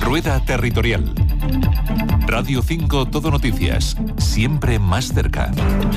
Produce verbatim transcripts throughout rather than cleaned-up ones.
Rueda Territorial. Radio cinco Todo Noticias, siempre más cerca.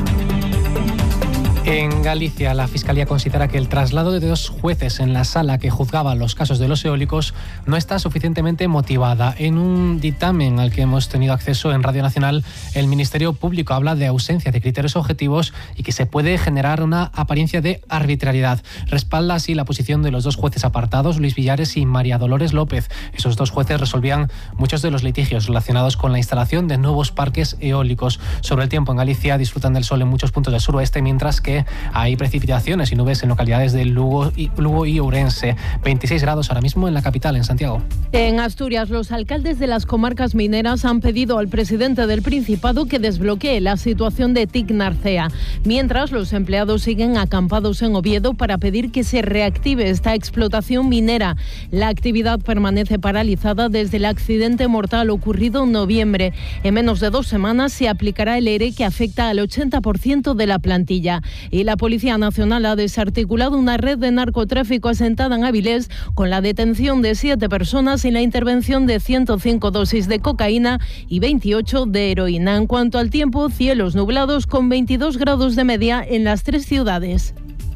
En Galicia, la Fiscalía considera que el traslado de dos jueces en la sala que juzgaba los casos de los eólicos no está suficientemente motivada. En un dictamen al que hemos tenido acceso en Radio Nacional, el Ministerio Público habla de ausencia de criterios objetivos y que se puede generar una apariencia de arbitrariedad. Respalda así la posición de los dos jueces apartados, Luis Villares y María Dolores López. Esos dos jueces resolvían muchos de los litigios relacionados con la instalación de nuevos parques eólicos. Sobre el tiempo, en Galicia disfrutan del sol en muchos puntos del suroeste, mientras que hay precipitaciones y nubes en localidades de Lugo y, Lugo y Ourense. veintiséis grados ahora mismo en la capital, en Santiago. En Asturias, los alcaldes de las comarcas mineras han pedido al presidente del Principado que desbloquee la situación de T I C Narcea, mientras los empleados siguen acampados en Oviedo para pedir que se reactive esta explotación minera. La actividad permanece paralizada desde el accidente mortal ocurrido en noviembre. En menos de dos semanas se aplicará el ERE que afecta al ochenta por ciento de la plantilla. Y la Policía Nacional ha desarticulado una red de narcotráfico asentada en Avilés con la detención de siete personas y la intervención de ciento cinco dosis de cocaína y veintiocho de heroína. En cuanto al tiempo, cielos nublados con veintidós grados de media en las tres ciudades.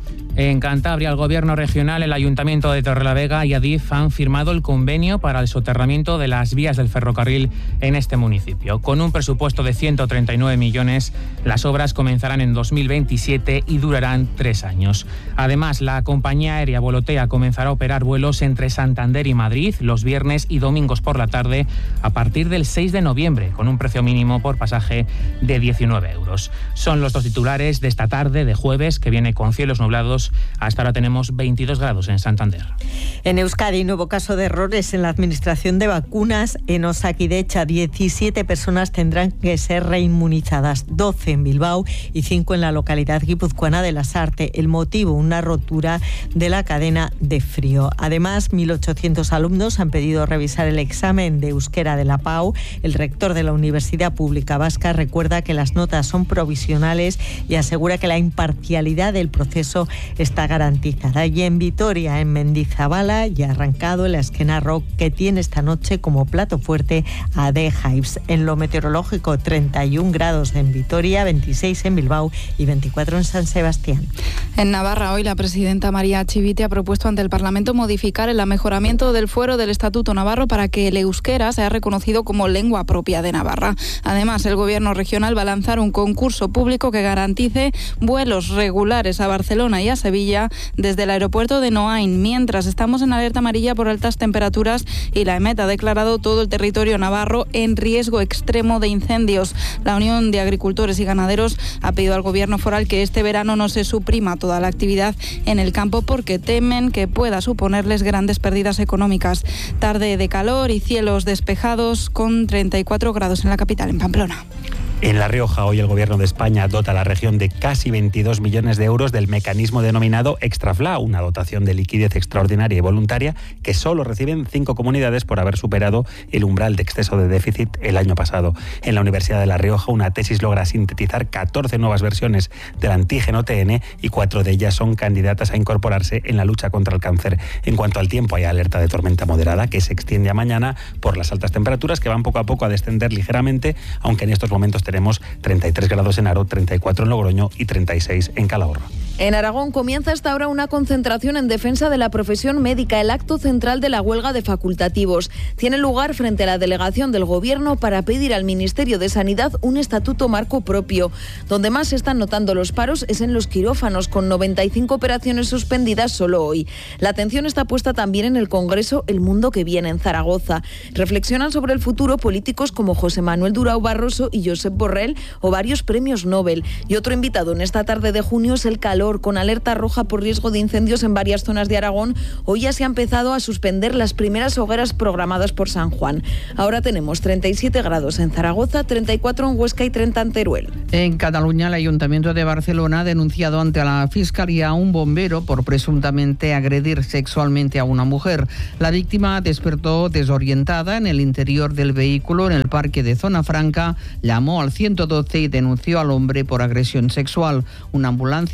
En Cantabria, el Gobierno regional, el Ayuntamiento de Torrelavega y Adif han firmado el convenio para el soterramiento de las vías del ferrocarril en este municipio. Con un presupuesto de ciento treinta y nueve millones, las obras comenzarán en dos mil veintisiete y durarán tres años. Además, la compañía aérea Volotea comenzará a operar vuelos entre Santander y Madrid los viernes y domingos por la tarde a partir del seis de noviembre, con un precio mínimo por pasaje de diecinueve euros. Son los dos titulares de esta tarde de jueves, que viene con cielos nublados. Hasta ahora tenemos veintidós grados en Santander. En Euskadi, nuevo caso de errores en la administración de vacunas. En Osakidecha, diecisiete personas tendrán que ser reinmunizadas, doce en Bilbao y cinco en la localidad guipuzcoana de Lasarte. El motivo, una rotura de la cadena de frío. Además, mil ochocientos alumnos han pedido revisar el examen de euskera de la PAU. El rector de la Universidad Pública Vasca recuerda que las notas son provisionales y asegura que la imparcialidad del proceso está garantizada. Y en Vitoria, en Mendizabala, ya ha arrancado el Esquena Rock, que tiene esta noche como plato fuerte a The Hives. En lo meteorológico, treinta y un grados en Vitoria, veintiséis en Bilbao y veinticuatro en San Sebastián. En Navarra, hoy la presidenta María Chivite ha propuesto ante el Parlamento modificar el amejoramiento del fuero del Estatuto Navarro para que el euskera sea reconocido como lengua propia de Navarra. Además, el Gobierno regional va a lanzar un concurso público que garantice vuelos regulares a Barcelona y a Sevilla desde el aeropuerto de Noain, mientras estamos en alerta amarilla por altas temperaturas y la EMET ha declarado todo el territorio navarro en riesgo extremo de incendios. La Unión de Agricultores y Ganaderos ha pedido al Gobierno foral que este verano no se suprima toda la actividad en el campo porque temen que pueda suponerles grandes pérdidas económicas. Tarde de calor y cielos despejados con treinta y cuatro grados en la capital, en Pamplona. En La Rioja, hoy el Gobierno de España dota a la región de casi veintidós millones de euros del mecanismo denominado Extrafla, una dotación de liquidez extraordinaria y voluntaria que solo reciben cinco comunidades por haber superado el umbral de exceso de déficit el año pasado. En la Universidad de La Rioja, una tesis logra sintetizar catorce nuevas versiones del antígeno T N y cuatro de ellas son candidatas a incorporarse en la lucha contra el cáncer. En cuanto al tiempo, hay alerta de tormenta moderada que se extiende a mañana por las altas temperaturas que van poco a poco a descender ligeramente, aunque en estos momentos tenemos treinta y tres grados en Aro, treinta y cuatro en Logroño y treinta y seis en Calahorra. En Aragón comienza hasta ahora una concentración en defensa de la profesión médica. El acto central de la huelga de facultativos tiene lugar frente a la delegación del Gobierno para pedir al Ministerio de Sanidad un estatuto marco propio. Donde más se están notando los paros es en los quirófanos, con noventa y cinco operaciones suspendidas solo hoy. La atención está puesta también en el Congreso El Mundo que Viene en Zaragoza. Reflexionan sobre el futuro políticos como José Manuel Durão Barroso y Josep Borrell o varios premios Nobel. Y otro invitado en esta tarde de junio es el calor. Con alerta roja por riesgo de incendios en varias zonas de Aragón, hoy ya se ha empezado a suspender las primeras hogueras programadas por San Juan. Ahora tenemos treinta y siete grados en Zaragoza, treinta y cuatro en Huesca y treinta en Teruel. En Cataluña, el Ayuntamiento de Barcelona ha denunciado ante la Fiscalía a un bombero por presuntamente agredir sexualmente a una mujer. La víctima despertó desorientada en el interior del vehículo en el parque de Zona Franca, llamó al ciento doce y denunció al hombre por agresión sexual. Una ambulancia la trasladó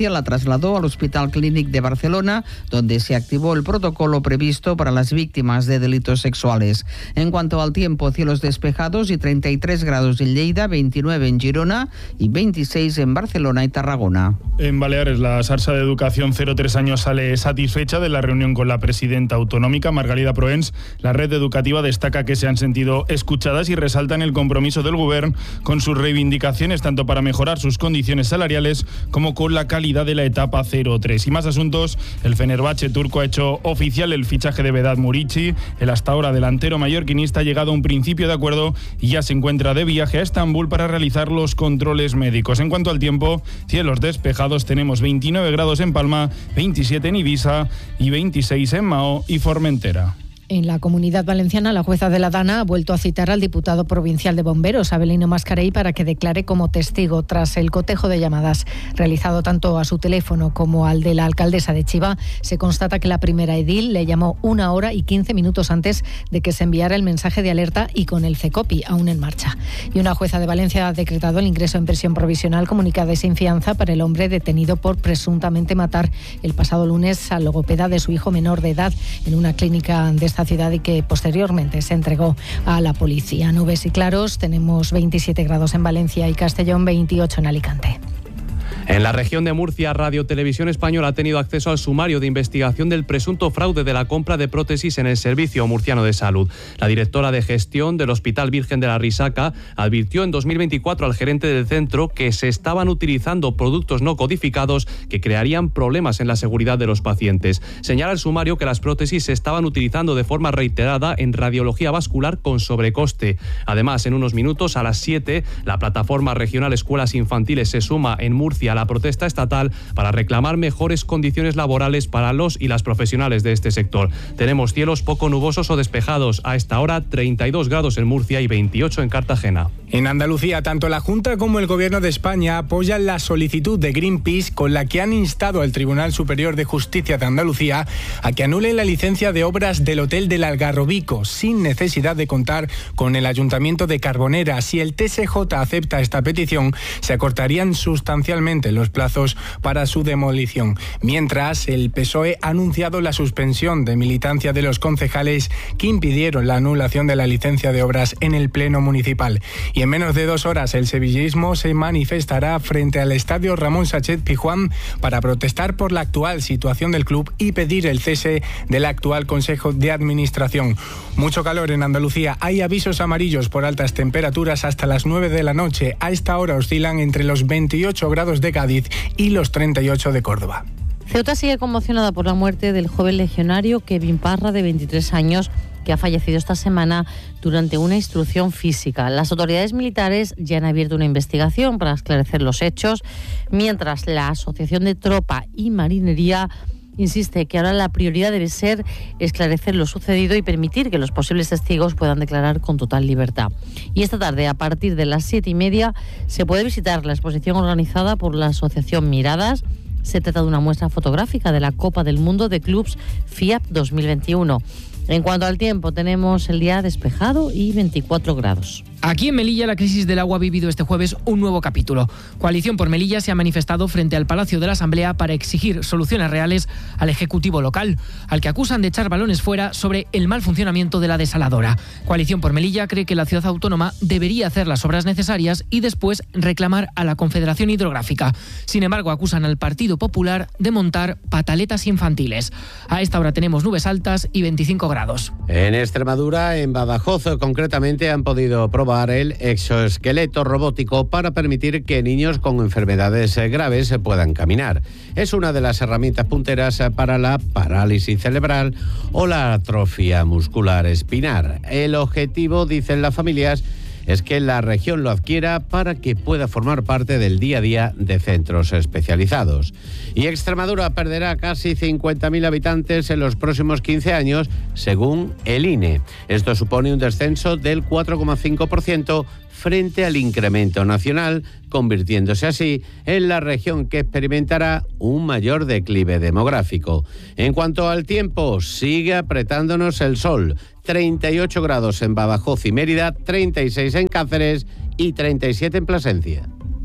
trasladó al Hospital Clínic de Barcelona, donde se activó el protocolo previsto para las víctimas de delitos sexuales. En cuanto al tiempo, cielos despejados y treinta y tres grados en Lleida, veintinueve en Girona y veintiséis en Barcelona y Tarragona. En Baleares, la Sarsa de Educación cero tres años sale satisfecha de la reunión con la presidenta autonómica, Margalida Proens. La red educativa destaca que se han sentido escuchadas y resaltan el compromiso del Gobierno con sus reivindicaciones, tanto para mejorar sus condiciones salariales como con la calidad de la etapa cero tres. Y más asuntos, el Fenerbahce turco ha hecho oficial el fichaje de Vedat Murici. El hasta ahora delantero mallorquinista ha llegado a un principio de acuerdo y ya se encuentra de viaje a Estambul para realizar los controles médicos. En cuanto al tiempo, cielos despejados, tenemos veintinueve grados en Palma, veintisiete en Ibiza y veintiséis en Mao y Formentera. En la Comunidad Valenciana, la jueza de la Dana ha vuelto a citar al diputado provincial de Bomberos, Abelino Mascarell, para que declare como testigo tras el cotejo de llamadas realizado tanto a su teléfono como al de la alcaldesa de Chiva. Se constata que la primera edil le llamó una hora y quince minutos antes de que se enviara el mensaje de alerta y con el CECOPI aún en marcha. Y una jueza de Valencia ha decretado el ingreso en prisión provisional comunicada y sin fianza para el hombre detenido por presuntamente matar el pasado lunes al logopeda de su hijo menor de edad en una clínica de esta ciudad y que posteriormente se entregó a la policía. Nubes y claros, tenemos veintisiete grados en Valencia y Castellón, veintiocho en Alicante. En la región de Murcia, Radio Televisión Española ha tenido acceso al sumario de investigación del presunto fraude de la compra de prótesis en el Servicio Murciano de Salud. La directora de gestión del Hospital Virgen de la Risaca advirtió en dos mil veinticuatro al gerente del centro que se estaban utilizando productos no codificados que crearían problemas en la seguridad de los pacientes. Señala el sumario que las prótesis se estaban utilizando de forma reiterada en radiología vascular con sobrecoste. Además, en unos minutos, a las siete, la plataforma regional Escuelas Infantiles se suma en Murcia a la protesta estatal para reclamar mejores condiciones laborales para los y las profesionales de este sector. Tenemos cielos poco nubosos o despejados. A esta hora, treinta y dos grados en Murcia y veintiocho en Cartagena. En Andalucía, tanto la Junta como el Gobierno de España apoyan la solicitud de Greenpeace con la que han instado al Tribunal Superior de Justicia de Andalucía a que anule la licencia de obras del Hotel del Algarrobico sin necesidad de contar con el Ayuntamiento de Carbonera. Si el T S J acepta esta petición, se acortarían sustancialmente los plazos para su demolición. Mientras, el P S O E ha anunciado la suspensión de militancia de los concejales que impidieron la anulación de la licencia de obras en el Pleno Municipal. Y en menos de dos horas, el sevillismo se manifestará frente al Estadio Ramón Sánchez Pizjuán para protestar por la actual situación del club y pedir el cese del actual Consejo de Administración. Mucho calor en Andalucía. Hay avisos amarillos por altas temperaturas hasta las nueve de la noche. A esta hora oscilan entre los veintiocho grados de Cádiz y los treinta y ocho de Córdoba. Ceuta sigue conmocionada por la muerte del joven legionario Kevin Parra, de veintitrés años, que ha fallecido esta semana durante una instrucción física. Las autoridades militares ya han abierto una investigación para esclarecer los hechos, mientras la Asociación de Tropa y Marinería insiste que ahora la prioridad debe ser esclarecer lo sucedido y permitir que los posibles testigos puedan declarar con total libertad. Y esta tarde, a partir de las siete y media, se puede visitar la exposición organizada por la Asociación Miradas. Se trata de una muestra fotográfica de la Copa del Mundo de Clubs FIAP dos mil veintiuno. En cuanto al tiempo, tenemos el día despejado y veinticuatro grados. Aquí en Melilla, la crisis del agua ha vivido este jueves un nuevo capítulo. Coalición por Melilla se ha manifestado frente al Palacio de la Asamblea para exigir soluciones reales al Ejecutivo local, al que acusan de echar balones fuera sobre el mal funcionamiento de la desaladora. Coalición por Melilla cree que la ciudad autónoma debería hacer las obras necesarias y después reclamar a la Confederación Hidrográfica. Sin embargo, acusan al Partido Popular de montar pataletas infantiles. A esta hora tenemos nubes altas y veinticinco grados. En Extremadura, en Badajoz, concretamente, han podido probar el exoesqueleto robótico para permitir que niños con enfermedades graves puedan caminar. Es una de las herramientas punteras para la parálisis cerebral o la atrofia muscular espinar. El objetivo, dicen las familias, es que la región lo adquiera para que pueda formar parte del día a día de centros especializados. Y Extremadura perderá casi cincuenta mil habitantes en los próximos quince años, según el I N E. Esto supone un descenso del cuatro coma cinco por ciento frente al incremento nacional, convirtiéndose así en la región que experimentará un mayor declive demográfico. En cuanto al tiempo, sigue apretándonos el sol. treinta y ocho grados en Badajoz y Mérida, treinta y seis en Cáceres y treinta y siete en Plasencia.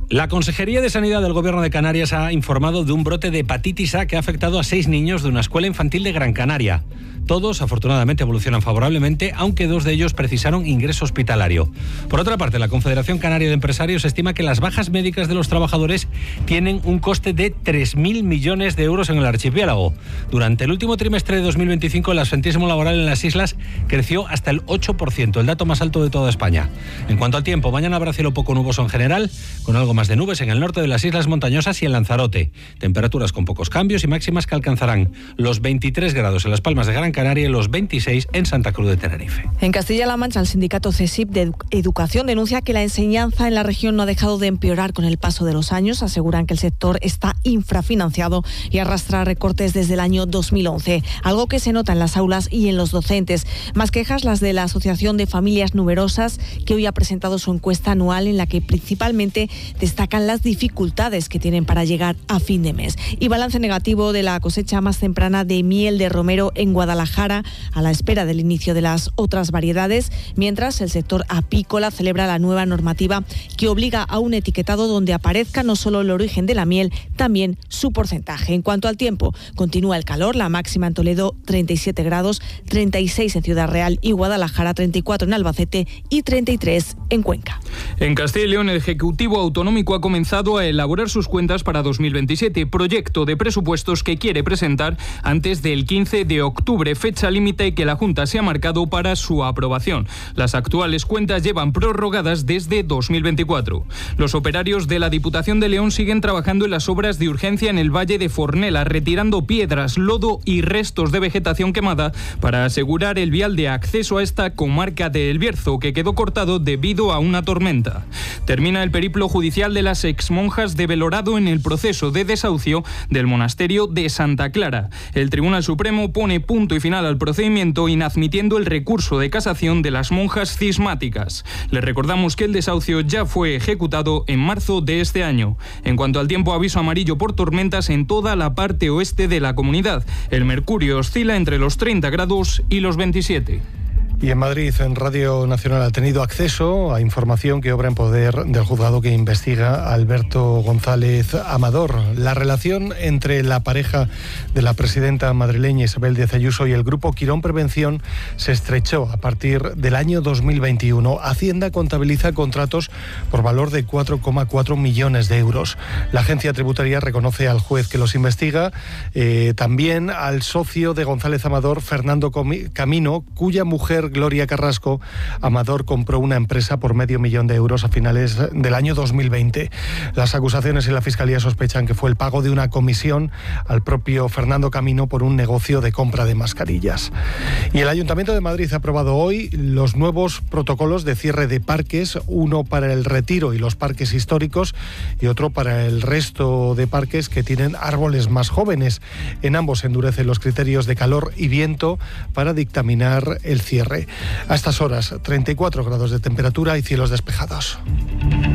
La Consejería de Sanidad del Gobierno de Canarias ha informado de un brote de hepatitis A que ha afectado a seis niños de una escuela infantil de Gran Canaria. Todos, afortunadamente, evolucionan favorablemente, aunque dos de ellos precisaron ingreso hospitalario. Por otra parte, la Confederación Canaria de Empresarios estima que las bajas médicas de los trabajadores tienen un coste de tres mil millones de euros en el archipiélago. Durante el último trimestre de dos mil veinticinco, el absentismo laboral en las islas creció hasta el ocho por ciento, el dato más alto de toda España. En cuanto al tiempo, mañana habrá cielo poco nuboso en general, con algo más de nubes en el norte de las islas montañosas y en Lanzarote. Temperaturas con pocos cambios y máximas que alcanzarán los veintitrés grados en Las Palmas de Gran Canaria y los veintiséis en Santa Cruz de Tenerife. En Castilla-La Mancha, el sindicato CESIP de Educación denuncia que la enseñanza en la región no ha dejado de empeorar con el paso de los años. Aseguran que el sector está infrafinanciado y arrastra recortes desde el año dos mil once, algo que se nota en las aulas y en los docentes. Más quejas las de la Asociación de Familias Numerosas, que hoy ha presentado su encuesta anual en la que principalmente destacan las dificultades que tienen para llegar a fin de mes. Y balance negativo de la cosecha más temprana de miel de romero en Guadalajara, a la espera del inicio de las otras variedades, mientras el sector apícola celebra la nueva normativa que obliga a un etiquetado donde aparezca no solo el origen de la miel, también su porcentaje. En cuanto al tiempo, continúa el calor, la máxima en Toledo treinta y siete grados, treinta y seis en Ciudad Real y Guadalajara, treinta y cuatro en Albacete y treinta y tres en Cuenca. En Castilla y León, el Ejecutivo Autonómico ha comenzado a elaborar sus cuentas para dos mil veintisiete, proyecto de presupuestos que quiere presentar antes del quince de octubre, fecha límite que la Junta se ha marcado para su aprobación. Las actuales cuentas llevan prorrogadas desde dos mil veinticuatro. Los operarios de la Diputación de León siguen trabajando en las obras de urgencia en el Valle de Fornela, retirando piedras, lodo y restos de vegetación quemada para asegurar el vial de acceso a esta comarca de El Bierzo, que quedó cortado debido a una tormenta. Termina el periplo judicial de las exmonjas de Belorado en el proceso de desahucio del monasterio de Santa Clara. El Tribunal Supremo pone punto y final al procedimiento, inadmitiendo el recurso de casación de las monjas cismáticas. Les recordamos que el desahucio ya fue ejecutado en marzo de este año. En cuanto al tiempo, aviso amarillo por tormentas en toda la parte oeste de la comunidad. El mercurio oscila entre los treinta grados y los veintisiete. Y en Madrid, en Radio Nacional, ha tenido acceso a información que obra en poder del juzgado que investiga a Alberto González Amador. La relación entre la pareja de la presidenta madrileña Isabel Díaz Ayuso y el grupo Quirón Prevención se estrechó a partir del año dos mil veintiuno. Hacienda contabiliza contratos por valor de cuatro coma cuatro millones de euros. La agencia tributaria reconoce al juez que los investiga, eh, también al socio de González Amador, Fernando Camino, cuya mujer Gloria Carrasco Amador compró una empresa por medio millón de euros a finales del año dos mil veinte. Las acusaciones en la Fiscalía sospechan que fue el pago de una comisión al propio Fernando Camino por un negocio de compra de mascarillas. Y el Ayuntamiento de Madrid ha aprobado hoy los nuevos protocolos de cierre de parques, uno para el Retiro y los parques históricos y otro para el resto de parques que tienen árboles más jóvenes. En ambos se endurecen los criterios de calor y viento para dictaminar el cierre. A estas horas, treinta y cuatro grados de temperatura y cielos despejados.